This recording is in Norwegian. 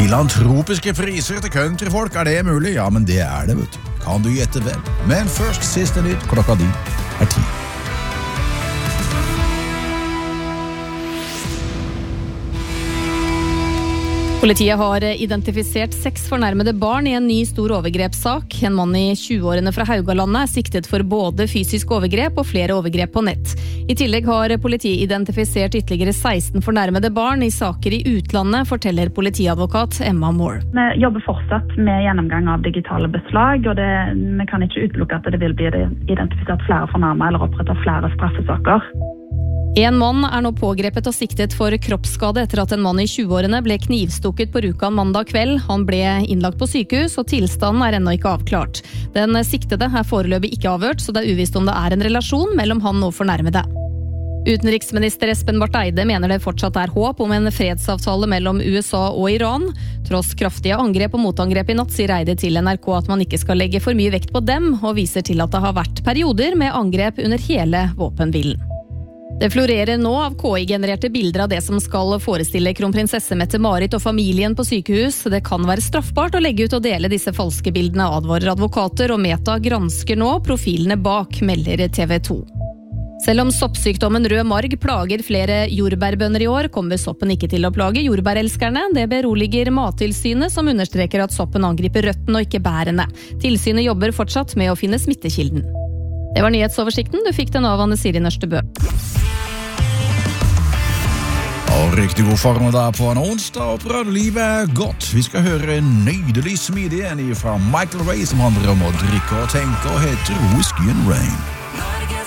Filantropiske priser til countryfolk, det mulig? Ja, men det det, vet du. Kan du gjette hvem? Men først siste nytt, klokka di 10. Politiet har identifisert 6 fornærmede barn i en ny stor overgrepssak. En mann i 20-årene fra Haugalandet siktet for både fysisk overgrep og flere overgrep på nett. I tillegg har politiet identifisert ytterligere 16 fornærmede barn i saker i utlandet, forteller politiadvokat Emma Moore. Vi jobber fortsatt med gjennomgang av digitale beslag, og vi kan ikke utelukke at det vil bli identifisert flere fornærmede eller opprettet flere straffesaker. En mann nå pågrepet og siktet for kroppsskade etter at en mann i 20-årene ble knivstukket på Rjukan mandag kveld. Han ble innlagt på sykehus, og tilstanden ennå ikke avklart. Den siktede foreløpig ikke avhørt, så det uvisst om det en relasjon mellom han og fornærmede. Utenriksminister Espen Barth Eide mener det fortsatt håp om en fredsavtale mellom USA og Iran. Tross kraftige angrep og motangrep i natt, sier Eide til NRK at man ikke skal legge for mye vekt på dem, og viser til at det har vært perioder med angrep under hele våpenhvilen. Det florerer nå av KI-genererte bilder av det som skal forestille kronprinsesse Mette-Marit og familien på sykehus. Det kan være straffbart å legge ut og dele disse falske bildene, advarer advokater, og Meta gransker nå profilene bak, melder TV 2. Selv om soppsykdommen rød marg plager flere jordbærbønder i år, kommer soppen ikke til å plage jordbærelskerne. Det beroliger Mattilsynet, som understreker at soppen angriper røttene og ikke bærene. Tilsynet jobber fortsatt med å finne smittekilden. Det var nyhetsoversikten. Du fikk den av Anne Siri Nørstebø. Og riktig god formiddag på en onsdag, og livet godt. Vi skal høre en nydelig smidig fra Michael Ray som handler om å drikke og tenke, og heter Whiskey and Rain.